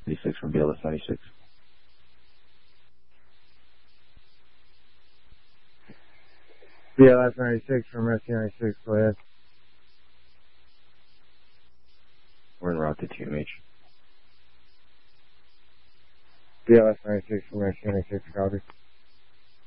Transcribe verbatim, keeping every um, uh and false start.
ninety-six from B L S ninety-six. B L S ninety-six from Rescue ninety-six, go ahead. We're en route to T M H. B L S ninety-six from Rescue ninety-six, copy.